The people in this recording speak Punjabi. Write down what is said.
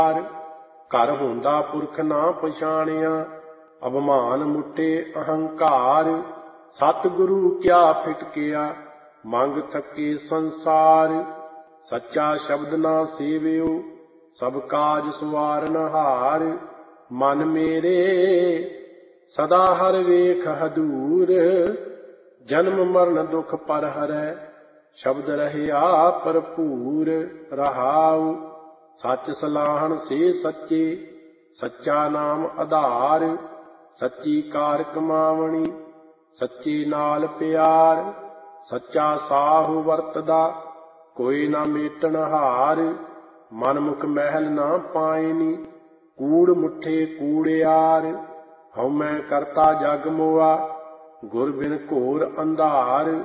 ਘਰ ਹੁੰਦਾ ਪੁਰਖ ਨਾ ਪਛਾਣਿਆ, ਅਭਿਮਾਨ ਮੁੱਟੇ ਅਹੰਕਾਰ। ਸਤਿਗੁਰੂ ਕਿਆ ਫਿਟਕਿਆ, ਮੰਗ ਥੱਕੇ ਸੰਸਾਰ। ਸੱਚਾ ਸ਼ਬਦ ਨਾ ਸੇਵਿਓ, ਸਭ ਕਾਜ ਸਵਾਰਨਹਾਰ। ਮਨ ਮੇਰੇ ਸਦਾ ਹਰ ਵੇਖ ਹਦੂਰ, ਜਨਮ ਮਰਨ ਦੁਖ ਪਰ ਹਰੈ, ਸ਼ਬਦ ਰਹਿਆ ਭਰਪੂਰ। ਰਹਾਉ ਸੱਚ ਸਲਾਹਣ ਸੇ ਸੱਚੇ, ਸੱਚਾ ਨਾਮ ਆਧਾਰ। ਸੱਚੀ ਕਾਰ ਕਮਾਵਣੀ, ਸੱਚੇ ਨਾਲ ਪਿਆਰ। ਸੱਚਾ ਸਾਹੁ ਵਰਤਦਾ, ਕੋਈ ਨਾ ਮੇਟਣ ਹਾਰ। ਮਨ ਮੁਖ ਮਹਿਲ ਨਾ ਪਾਇਨੀ, ਕੂੜ ਮੁੱਠੇ ਕੂੜਿਆਰ। ਹਉਮੈ ਕਰਤਾ ਜਗ ਮੋਆ, ਗੁਰ ਬਿਨ ਘੋਰ ਅੰਧਾਰ।